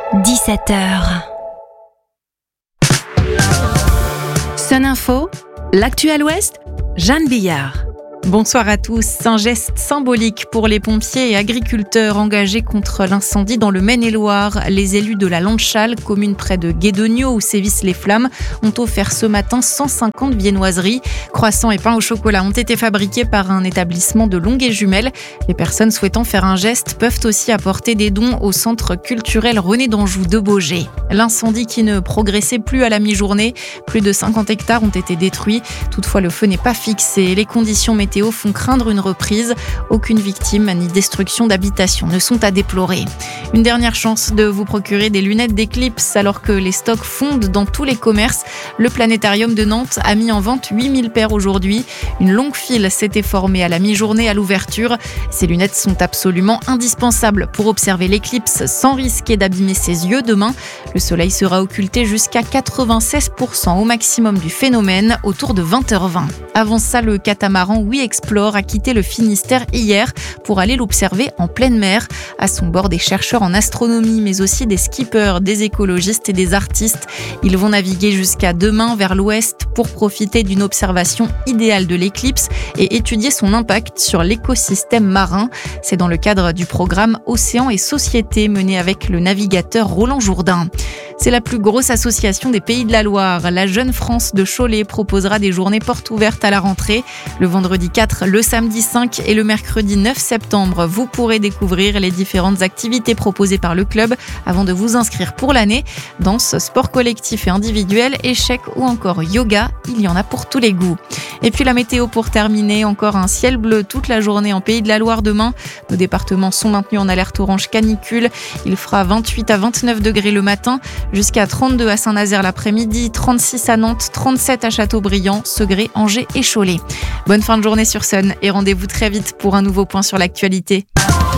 17h. Sun Info, l'actu à l'Ouest, Jeanne Billard. Bonsoir à tous. Un geste symbolique pour les pompiers et agriculteurs engagés contre l'incendie dans le Maine-et-Loire. Les élus de la Landchal, commune près de Guédonio où sévissent les flammes, ont offert ce matin 150 viennoiseries. Croissants et pains au chocolat ont été fabriqués par un établissement de Longué-Jumelles. Les personnes souhaitant faire un geste peuvent aussi apporter des dons au centre culturel René d'Anjou de Baugé. L'incendie qui ne progressait plus à la mi-journée, plus de 50 hectares ont été détruits. Toutefois, le feu n'est pas fixé. Les conditions météo font craindre une reprise. Aucune victime ni destruction d'habitation ne sont à déplorer. Une dernière chance de vous procurer des lunettes d'éclipse alors que les stocks fondent dans tous les commerces. Le planétarium de Nantes a mis en vente 8000 paires aujourd'hui. Une longue file s'était formée à la mi-journée à l'ouverture. Ces lunettes sont absolument indispensables pour observer l'éclipse sans risquer d'abîmer ses yeux demain. Le soleil sera occulté jusqu'à 96% au maximum du phénomène autour de 20h20. Avant ça, le catamaran Oui Explore a quitté le Finistère hier pour aller l'observer en pleine mer. À son bord, des chercheurs en astronomie, mais aussi des skippers, des écologistes et des artistes. Ils vont naviguer jusqu'à demain vers l'ouest pour profiter d'une observation idéale de l'éclipse et étudier son impact sur l'écosystème marin. C'est dans le cadre du programme Océan et Société mené avec le navigateur Roland Jourdain. C'est la plus grosse association des Pays de la Loire. La Jeune France de Cholet proposera des journées portes ouvertes à la rentrée. Le vendredi 4, le samedi 5 et le mercredi 9 septembre, vous pourrez découvrir les différentes activités proposées par le club avant de vous inscrire pour l'année. Danse, sport collectif et individuel, échecs ou encore yoga, il y en a pour tous les goûts. Et puis la météo pour terminer, encore un ciel bleu toute la journée en Pays de la Loire demain. Nos départements sont maintenus en alerte orange canicule. Il fera 28 à 29 degrés le matin, jusqu'à 32 à Saint-Nazaire l'après-midi, 36 à Nantes, 37 à Châteaubriand, Segré, Angers et Cholet. Bonne fin de journée sur Sun et rendez-vous très vite pour un nouveau point sur l'actualité.